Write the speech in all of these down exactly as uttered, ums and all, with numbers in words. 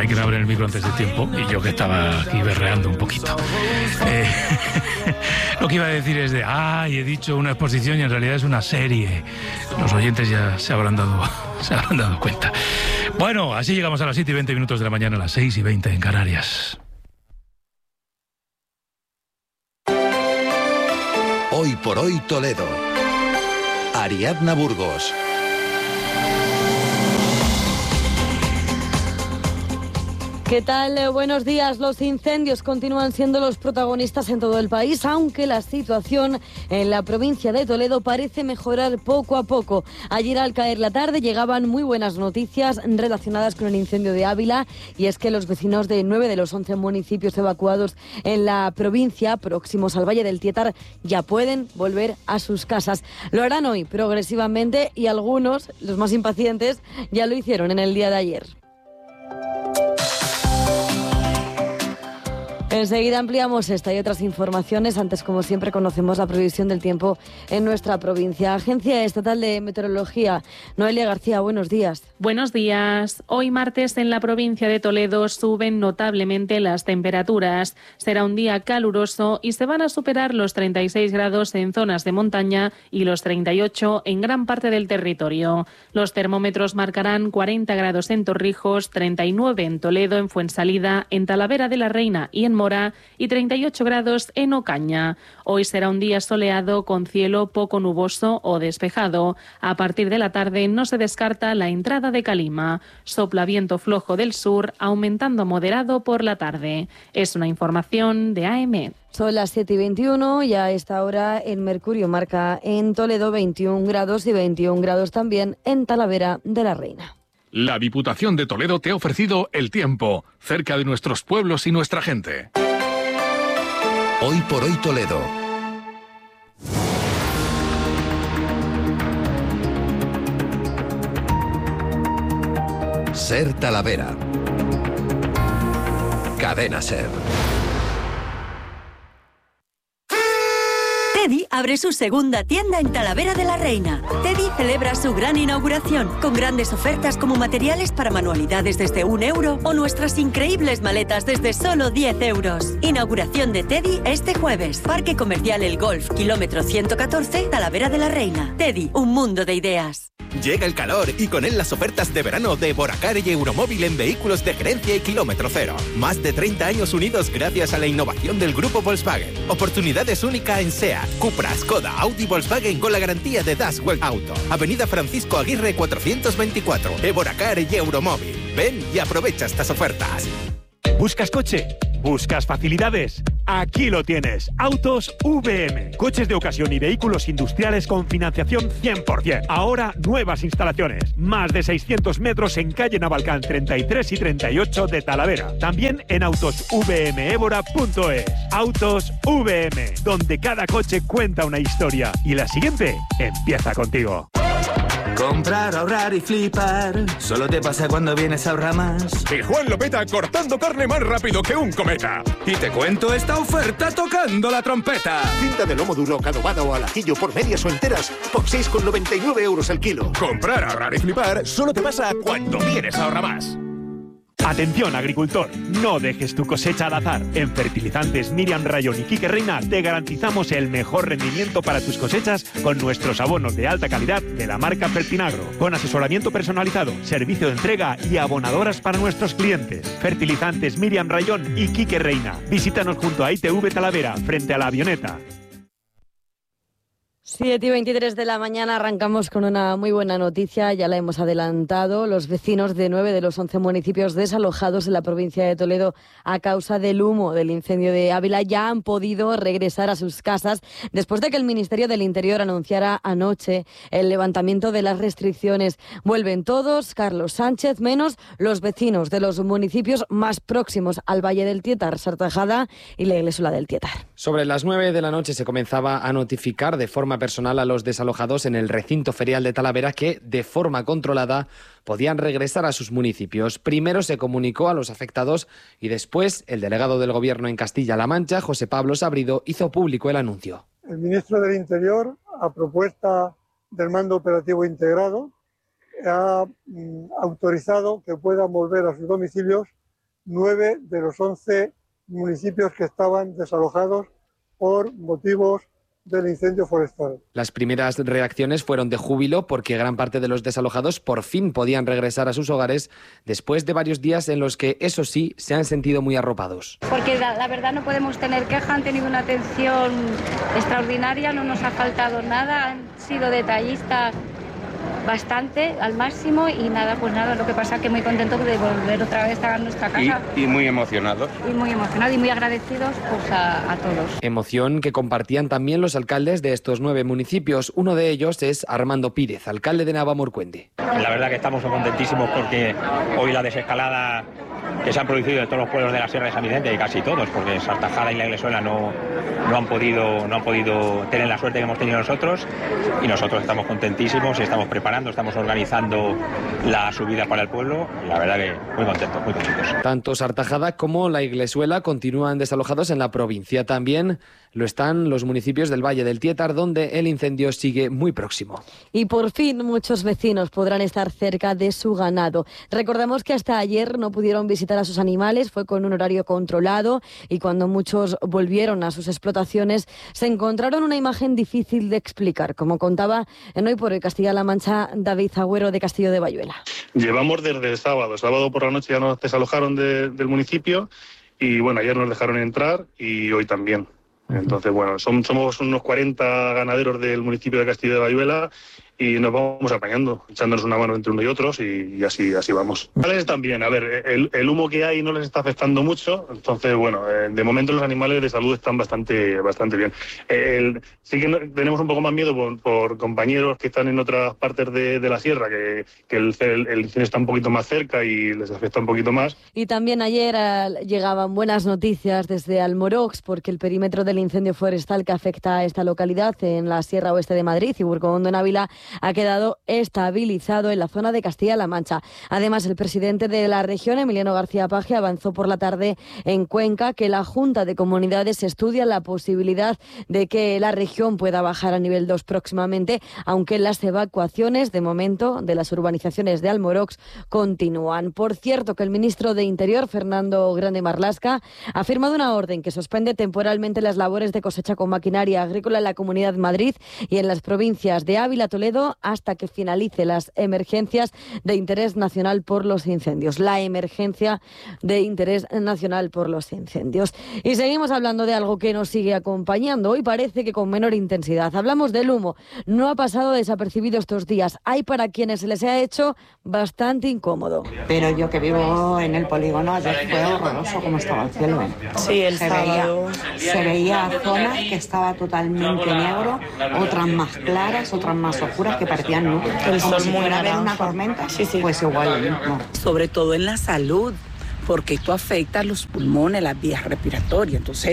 que me abren el micro antes de tiempo y yo que estaba aquí berreando un poquito. Eh, lo que iba a decir es de, ay, he dicho una exposición y en realidad es una serie. Los oyentes ya se habrán dado, se habrán dado cuenta. Bueno, así llegamos a las siete y veinte minutos de la mañana, a las seis y veinte en Canarias. Hoy por hoy Toledo. Ariadna Burgos. ¿Qué tal? Buenos días. Los incendios continúan siendo los protagonistas en todo el país, aunque la situación en la provincia de Toledo parece mejorar poco a poco. Ayer al caer la tarde llegaban muy buenas noticias relacionadas con el incendio de Ávila, y es que los vecinos de nueve de los once municipios evacuados en la provincia, próximos al Valle del Tietar, ya pueden volver a sus casas. Lo harán hoy progresivamente y algunos, los más impacientes, ya lo hicieron en el día de ayer. Enseguida ampliamos esta y otras informaciones. Antes, como siempre, conocemos la previsión del tiempo en nuestra provincia. Agencia Estatal de Meteorología, Noelia García, buenos días. Buenos días. Hoy martes en la provincia de Toledo suben notablemente las temperaturas. Será un día caluroso y se van a superar los treinta y seis grados en zonas de montaña y los treinta y ocho en gran parte del territorio. Los termómetros marcarán cuarenta grados en Torrijos, treinta y nueve en Toledo, en Fuensalida, en Talavera de la Reina y en Mora y treinta y ocho grados en Ocaña. Hoy será un día soleado con cielo poco nuboso o despejado. A partir de la tarde no se descarta la entrada de calima. Sopla viento flojo del sur, aumentando moderado por la tarde. Es una información de A M. Son las siete y veintiuno y a esta hora el mercurio marca en Toledo veintiún grados y veintiún grados también en Talavera de la Reina. La Diputación de Toledo te ha ofrecido el tiempo, cerca de nuestros pueblos y nuestra gente. Hoy por hoy Toledo. Ser Talavera. Cadena Ser. Teddy abre su segunda tienda en Talavera de la Reina. Teddy celebra su gran inauguración con grandes ofertas como materiales para manualidades desde un euro o nuestras increíbles maletas desde solo diez euros. Inauguración de Teddy este jueves. Parque Comercial El Golf, kilómetro ciento catorce, Talavera de la Reina. Teddy, un mundo de ideas. Llega el calor y con él las ofertas de verano de Boracar y Euromóvil en vehículos de gerencia y kilómetro cero. Más de treinta años unidos gracias a la innovación del grupo Volkswagen. Oportunidades únicas en SEAT, Cupra, Skoda, Audi, Volkswagen con la garantía de Das Well Auto. Avenida Francisco Aguirre cuatrocientos veinticuatro. Boracar y Euromóvil. Ven y aprovecha estas ofertas. ¿Buscas coche? ¿Buscas facilidades? Aquí lo tienes. Autos V M. Coches de ocasión y vehículos industriales con financiación cien por ciento. Ahora nuevas instalaciones. Más de seiscientos metros en calle Navalcán treinta y tres y treinta y ocho de Talavera. También en autos v m évora punto es. Autos V M, donde cada coche cuenta una historia. Y la siguiente empieza contigo. Comprar, ahorrar y flipar. Solo te pasa cuando vienes a Ahorra Más. Y Juan Lopeta cortando carne más rápido que un cometa. Y te cuento esta oferta tocando la trompeta. Cinta de lomo duro, adobada o al ajillo por medias o enteras por seis con noventa y nueve euros el kilo. Comprar, ahorrar y flipar solo te pasa cuando vienes a Ahorra Más. Atención, agricultor, no dejes tu cosecha al azar. En Fertilizantes Miriam Rayón y Quique Reina te garantizamos el mejor rendimiento para tus cosechas con nuestros abonos de alta calidad de la marca Fertinagro, con asesoramiento personalizado, servicio de entrega y abonadoras para nuestros clientes. Fertilizantes Miriam Rayón y Quique Reina. Visítanos junto a I T V Talavera, frente a la Avioneta. siete y veintitrés de la mañana arrancamos con una muy buena noticia, ya la hemos adelantado. Los vecinos de nueve de los once municipios desalojados en la provincia de Toledo a causa del humo del incendio de Ávila ya han podido regresar a sus casas después de que el Ministerio del Interior anunciara anoche el levantamiento de las restricciones. Vuelven todos, Carlos Sánchez, menos los vecinos de los municipios más próximos al Valle del Tietar, Sartajada y la Iglesia del Tietar. Sobre las nueve de la noche se comenzaba a notificar de forma personal a los desalojados en el recinto ferial de Talavera que, de forma controlada, podían regresar a sus municipios. Primero se comunicó a los afectados y después el delegado del Gobierno en Castilla-La Mancha, José Pablo Sabrido, hizo público el anuncio. El ministro del Interior, a propuesta del Mando Operativo Integrado, ha mm, autorizado que puedan volver a sus domicilios nueve de los once municipios que estaban desalojados por motivos del incendio forestal. Las primeras reacciones fueron de júbilo porque gran parte de los desalojados por fin podían regresar a sus hogares después de varios días en los que, eso sí, se han sentido muy arropados. Porque la, la verdad no podemos tener queja, han tenido una atención extraordinaria, no nos ha faltado nada, han sido detallistas bastante, al máximo, y nada, pues nada, lo que pasa es que muy contentos de volver otra vez a nuestra casa. Y, y muy emocionados. Y muy emocionados y muy agradecidos pues, a, a todos. Emoción que compartían también los alcaldes de estos nueve municipios. Uno de ellos es Armando Pírez, alcalde de Navamorcuende. La verdad que estamos contentísimos porque hoy la desescalada que se han producido en todos los pueblos de la Sierra de San Vicente, y casi todos, porque Sartajada y la Iglesuela no, no, han podido, no han podido tener la suerte que hemos tenido nosotros, y nosotros estamos contentísimos y estamos preparando, estamos organizando la subida para el pueblo. La verdad que muy contentos, muy contentos. Tanto Sartajada como la Iglesuela continúan desalojados en la provincia. También lo están los municipios del Valle del Tietar, donde el incendio sigue muy próximo. Y por fin muchos vecinos podrán estar cerca de su ganado. Recordamos que hasta ayer no pudieron visitar a sus animales, fue con un horario controlado, y cuando muchos volvieron a sus explotaciones se encontraron una imagen difícil de explicar, como contaba en Hoy por Hoy Castilla-La Mancha David Agüero de Castillo de Bayuela. Llevamos desde el sábado, sábado por la noche ya nos desalojaron de, del municipio, y bueno, ayer nos dejaron entrar y hoy también. Entonces, bueno, son, somos unos cuarenta ganaderos del municipio de Castillo de Bayuela y nos vamos apañando, echándonos una mano entre uno y otros, y, y así así vamos. Los animales también, a ver, el, el humo que hay no les está afectando mucho, entonces, bueno, eh, de momento los animales de salud están bastante bastante bien. El, sí que no, tenemos un poco más miedo por, por compañeros que están en otras partes de, de la sierra, que, que el, el, el incendio está un poquito más cerca y les afecta un poquito más. Y también ayer eh, llegaban buenas noticias desde Almorox, porque el perímetro del incendio forestal que afecta a esta localidad en la Sierra Oeste de Madrid y Burgondo en Ávila ha quedado estabilizado en la zona de Castilla-La Mancha. Además, el presidente de la región, Emiliano García Paje, avanzó por la tarde en Cuenca que la Junta de Comunidades estudia la posibilidad de que la región pueda bajar a nivel dos próximamente, aunque las evacuaciones, de momento, de las urbanizaciones de Almorox continúan. Por cierto, que el ministro de Interior, Fernando Grande Marlaska, ha firmado una orden que suspende temporalmente las labores de cosecha con maquinaria agrícola en la Comunidad de Madrid y en las provincias de Ávila, Toledo, hasta que finalice las emergencias de interés nacional por los incendios. La emergencia de interés nacional por los incendios. Y seguimos hablando de algo que nos sigue acompañando. Hoy parece que con menor intensidad. Hablamos del humo. No ha pasado desapercibido estos días. Hay para quienes se les ha hecho bastante incómodo. Pero yo que vivo en el polígono, ayer fue horroroso como estaba el cielo. Sí, el se sábado. Veía, se veía zonas que estaba totalmente negro, otras más claras, otras más oscuras que parecían nubes. El Como sol si muy fuera a haber naranja. una tormenta, Sí, sí. pues igual lo mismo. Sobre todo en la salud, porque esto afecta a los pulmones, las vías respiratorias. Entonces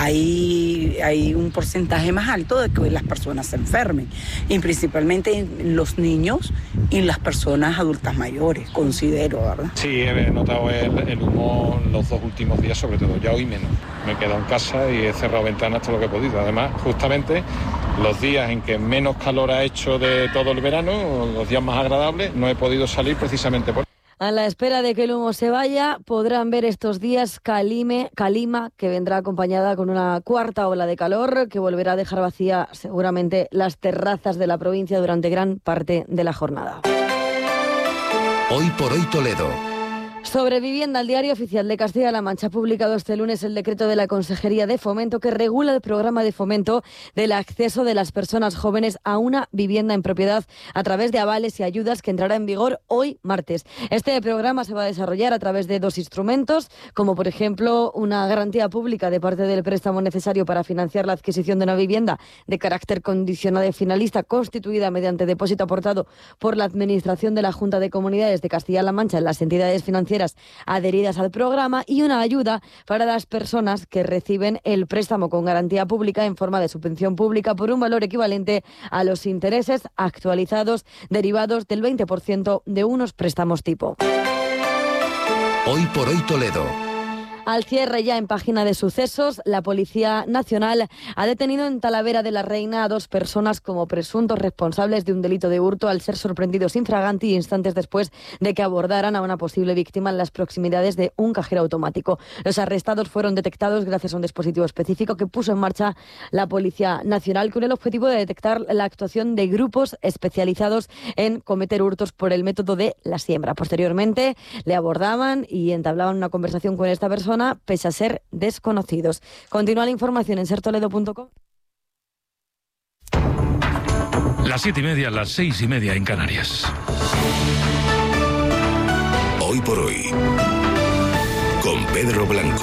hay, hay un porcentaje más alto de que las personas se enfermen, y principalmente en los niños y las personas adultas mayores, considero, ¿verdad? Sí, he notado el, el humo los dos últimos días, sobre todo, ya hoy menos. Me he quedado en casa y he cerrado ventanas todo lo que he podido. Además, justamente los días en que menos calor ha hecho de todo el verano, los días más agradables, no he podido salir precisamente por... A la espera de que el humo se vaya, podrán ver estos días Calime, Calima, que vendrá acompañada con una cuarta ola de calor que volverá a dejar vacía seguramente las terrazas de la provincia durante gran parte de la jornada. Hoy por Hoy Toledo. Sobre vivienda, el Diario Oficial de Castilla-La Mancha ha publicado este lunes el decreto de la Consejería de Fomento que regula el programa de fomento del acceso de las personas jóvenes a una vivienda en propiedad a través de avales y ayudas, que entrará en vigor hoy martes. Este programa se va a desarrollar a través de dos instrumentos, como por ejemplo una garantía pública de parte del préstamo necesario para financiar la adquisición de una vivienda de carácter condicionado y finalista constituida mediante depósito aportado por la Administración de la Junta de Comunidades de Castilla-La Mancha en las entidades financieras adheridas al programa, y una ayuda para las personas que reciben el préstamo con garantía pública en forma de subvención pública por un valor equivalente a los intereses actualizados derivados del veinte por ciento de unos préstamos tipo. Hoy por Hoy Toledo. Al cierre ya en página de sucesos, la Policía Nacional ha detenido en Talavera de la Reina a dos personas como presuntos responsables de un delito de hurto al ser sorprendidos infraganti instantes después de que abordaran a una posible víctima en las proximidades de un cajero automático. Los arrestados fueron detectados gracias a un dispositivo específico que puso en marcha la Policía Nacional con el objetivo de detectar la actuación de grupos especializados en cometer hurtos por el método de la siembra. Posteriormente le abordaban y entablaban una conversación con esta persona pese a ser desconocidos. Continúa la información en ser toledo punto com. Las siete y media, las seis y media en Canarias. Hoy por hoy, con Pedro Blanco.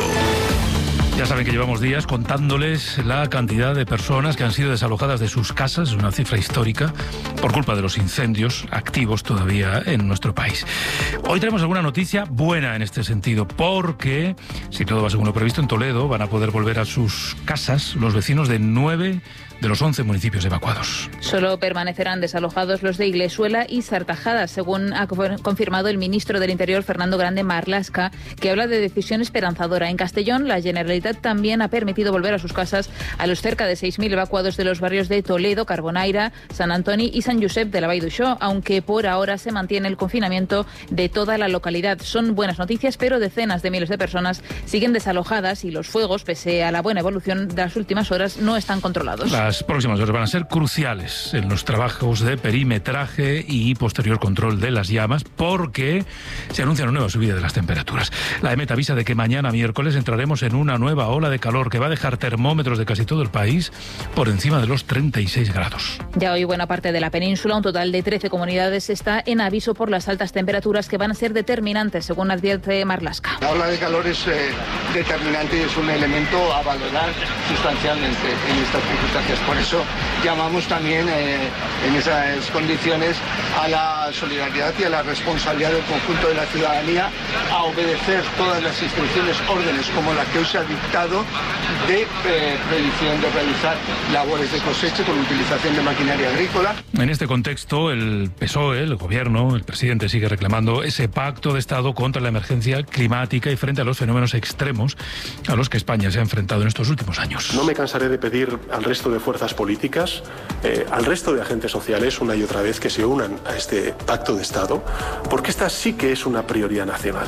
Ya saben que llevamos días contándoles la cantidad de personas que han sido desalojadas de sus casas, es una cifra histórica, por culpa de los incendios activos todavía en nuestro país. Hoy tenemos alguna noticia buena en este sentido, porque, si todo va según lo previsto, en Toledo van a poder volver a sus casas los vecinos de nueve de los once municipios evacuados. Solo permanecerán desalojados los de Iglesuela y Sartajada, según ha confirmado el ministro del Interior, Fernando Grande Marlaska, que habla de decisión esperanzadora. En Castellón, la Generalitat también ha permitido volver a sus casas a los cerca de seis mil evacuados de los barrios de Toledo, Carbonaira, San Antoni y San Josep de la Vall d'Uixó, aunque por ahora se mantiene el confinamiento de toda la localidad. Son buenas noticias, pero decenas de miles de personas siguen desalojadas y los fuegos, pese a la buena evolución de las últimas horas, no están controlados. Las próximas horas van a ser cruciales en los trabajos de perimetraje y posterior control de las llamas, porque se anuncia una nueva subida de las temperaturas. La EMET avisa de que mañana miércoles entraremos en una nueva ola de calor que va a dejar termómetros de casi todo el país por encima de los treinta y seis grados. Ya hoy buena parte de la península, un total de trece comunidades, está en aviso por las altas temperaturas que van a ser determinantes, según advierte Marlaska. La ola de calor es eh, determinante y es un elemento a valorar sustancialmente en estas circunstancias. Por eso llamamos también eh, en esas condiciones a la solidaridad y a la responsabilidad del conjunto de la ciudadanía a obedecer todas las instrucciones, órdenes como la que hoy se ha dictado de eh, prohibición de realizar labores de cosecha con utilización de maquinaria agrícola. En este contexto, el P S O E, el gobierno, el presidente sigue reclamando ese pacto de Estado contra la emergencia climática y frente a los fenómenos extremos a los que España se ha enfrentado en estos últimos años. No me cansaré de pedir al resto de fuerzas políticas, eh, al resto de agentes sociales, una y otra vez que se unan a este pacto de Estado, porque esta sí que es una prioridad nacional.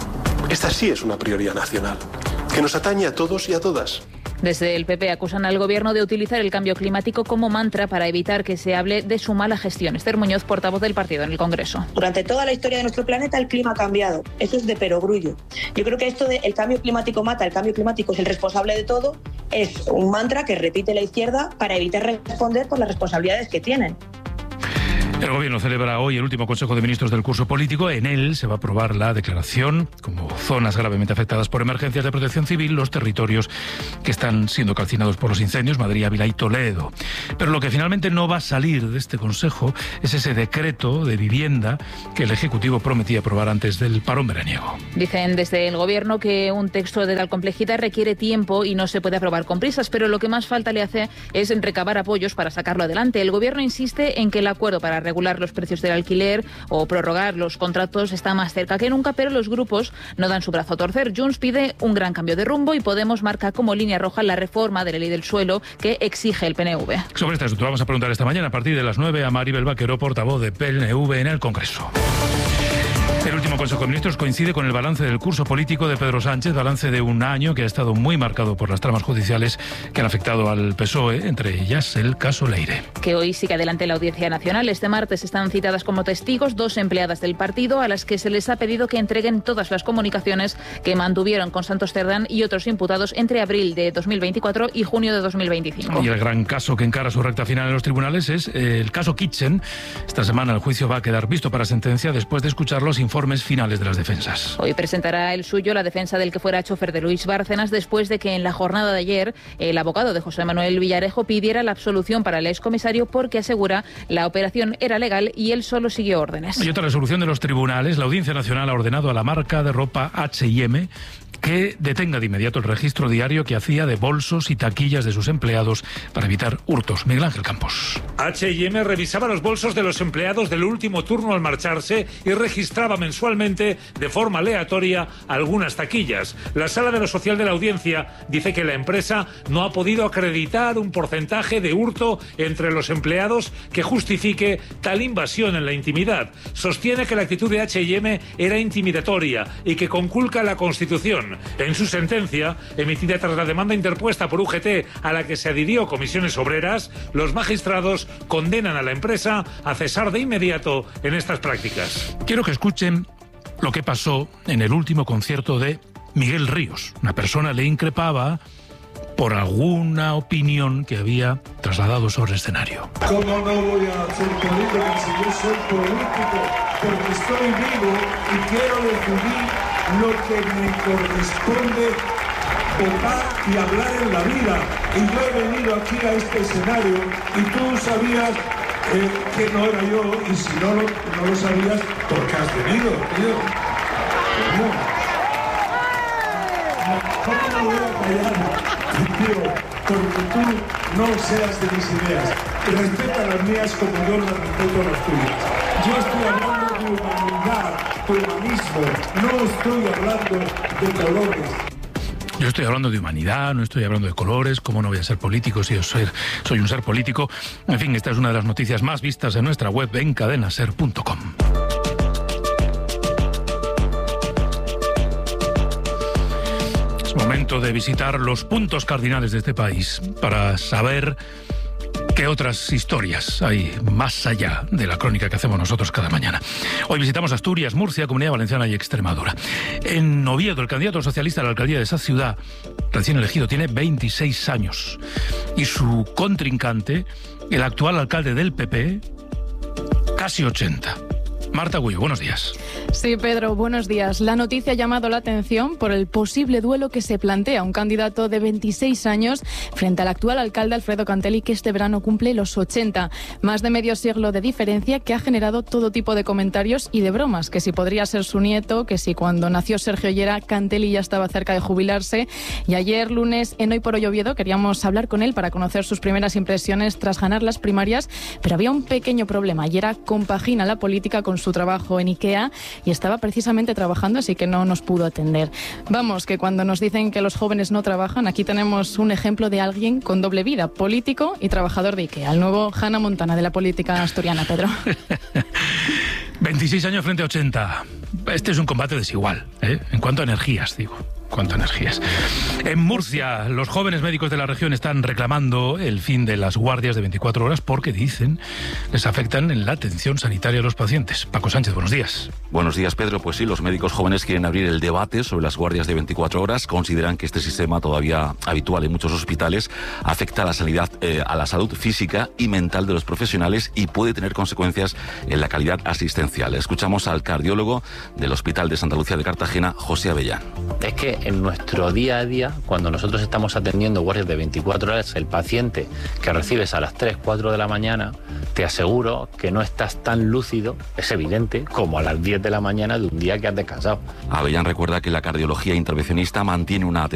Esta sí es una prioridad nacional, que nos atañe a todos y a todas. Desde el P P acusan al gobierno de utilizar el cambio climático como mantra para evitar que se hable de su mala gestión. Esther Muñoz, portavoz del partido en el Congreso. Durante toda la historia de nuestro planeta el clima ha cambiado. Eso es de perogrullo. Yo creo que esto de el cambio climático mata, el cambio climático es el responsable de todo, es un mantra que repite la izquierda para evitar responder por las responsabilidades que tienen. El Gobierno celebra hoy el último Consejo de Ministros del curso político. En él se va a aprobar la declaración como zonas gravemente afectadas por emergencias de protección civil los territorios que están siendo calcinados por los incendios, Madrid, Ávila y Toledo. Pero lo que finalmente no va a salir de este Consejo es ese decreto de vivienda que el Ejecutivo prometía aprobar antes del parón veraniego. Dicen desde el Gobierno que un texto de tal complejidad requiere tiempo y no se puede aprobar con prisas, pero lo que más falta le hace es recabar apoyos para sacarlo adelante. El Gobierno insiste en que el acuerdo para regular los precios del alquiler o prorrogar los contratos está más cerca que nunca, pero los grupos no dan su brazo a torcer. Junts pide un gran cambio de rumbo y Podemos marca como línea roja la reforma de la ley del suelo que exige el P N V. Sobre este asunto vamos a preguntar esta mañana a partir de las nueve a Maribel Vaquero, portavoz de P N V en el Congreso. El último Consejo de Ministros coincide con el balance del curso político de Pedro Sánchez, balance de un año que ha estado muy marcado por las tramas judiciales que han afectado al P S O E, entre ellas el caso Leire. Que hoy sigue adelante la Audiencia Nacional. Este martes están citadas como testigos dos empleadas del partido a las que se les ha pedido que entreguen todas las comunicaciones que mantuvieron con Santos Cerdán y otros imputados entre abril de dos mil veinticuatro y junio de dos mil veinticinco. Y el gran caso que encara su recta final en los tribunales es el caso Kitchen. Esta semana el juicio va a quedar visto para sentencia después de escuchar los informes finales de las defensas. Hoy presentará el suyo la defensa del que fuera chofer de Luis Bárcenas después de que en la jornada de ayer el abogado de José Manuel Villarejo pidiera la absolución para el excomisario porque asegura la operación era legal y él solo siguió órdenes. Y otra resolución de los tribunales. La Audiencia Nacional ha ordenado a la marca de ropa H y M que detenga de inmediato el registro diario que hacía de bolsos y taquillas de sus empleados para evitar hurtos. Miguel Ángel Campos. H y M revisaba los bolsos de los empleados del último turno al marcharse y registraba mensualmente de forma aleatoria algunas taquillas. La Sala de lo Social de la Audiencia dice que la empresa no ha podido acreditar un porcentaje de hurto entre los empleados que justifique tal invasión en la intimidad. Sostiene que la actitud de H y M era intimidatoria y que conculca la Constitución. En su sentencia, emitida tras la demanda interpuesta por U G T a la que se adhirió Comisiones Obreras, los magistrados condenan a la empresa a cesar de inmediato en estas prácticas. Quiero que escuchen lo que pasó en el último concierto de Miguel Ríos. Una persona le increpaba por alguna opinión que había trasladado sobre el escenario. ¿Cómo no voy a ser política si yo soy político? Porque estoy vivo y quiero decidir lo que me corresponde votar y hablar en la vida. Y yo he venido aquí a este escenario y tú sabías eh, que no era yo, y si no lo, no lo sabías, ¿por qué has venido, tío? ¿Cómo no voy a callar, tío? Porque tú no seas de mis ideas. Respeta las mías como yo las respeto las tuyas. Yo estoy hablando de humanidad, de humanismo, no estoy hablando de colores. Yo estoy hablando de humanidad, no estoy hablando de colores. ¿Cómo no voy a ser político si yo soy, soy un ser político? En fin, esta es una de las noticias más vistas en nuestra web en cadena ser punto com. Es momento de visitar los puntos cardinales de este país para saber qué otras historias hay más allá de la crónica que hacemos nosotros cada mañana. Hoy visitamos Asturias, Murcia, Comunidad Valenciana y Extremadura. En Oviedo, el candidato socialista a la alcaldía de esa ciudad, recién elegido, tiene veintiséis años. Y su contrincante, el actual alcalde del P P, casi ochenta. Marta Gullo, buenos días. Sí, Pedro, buenos días. La noticia ha llamado la atención por el posible duelo que se plantea un candidato de veintiséis años frente al actual alcalde Alfredo Cantelli, que este verano cumple los ochenta. Más de medio siglo de diferencia que ha generado todo tipo de comentarios y de bromas, que si podría ser su nieto, que si cuando nació Sergio Llera, Cantelli ya estaba cerca de jubilarse. Y ayer, lunes, en Hoy por Hoy Oviedo, queríamos hablar con él para conocer sus primeras impresiones tras ganar las primarias, pero había un pequeño problema. Llera compagina la política con su trabajo en IKEA y estaba precisamente trabajando, así que no nos pudo atender. Vamos, que cuando nos dicen que los jóvenes no trabajan, aquí tenemos un ejemplo de alguien con doble vida, político y trabajador de IKEA, el nuevo Hannah Montana de la política asturiana, Pedro. veintiséis años frente a ochenta. Este es un combate desigual, ¿eh? En cuanto a energías, digo. Cuánto energías. En Murcia, los jóvenes médicos de la región están reclamando el fin de las guardias de veinticuatro horas porque, dicen, les afectan en la atención sanitaria a los pacientes. Paco Sánchez, buenos días. Buenos días, Pedro. Pues sí, los médicos jóvenes quieren abrir el debate sobre las guardias de veinticuatro horas. Consideran que este sistema, todavía habitual en muchos hospitales, afecta a la, sanidad, eh, a la salud física y mental de los profesionales y puede tener consecuencias en la calidad asistencial. Escuchamos al cardiólogo del Hospital de Santa Lucía de Cartagena, José Avellán. Es que en nuestro día a día, cuando nosotros estamos atendiendo guardias de veinticuatro horas, el paciente que recibes a las tres, cuatro de la mañana, te aseguro que no estás tan lúcido, es evidente, como a las diez de la mañana de un día que has descansado. Avellán recuerda que la cardiología intervencionista mantiene una atención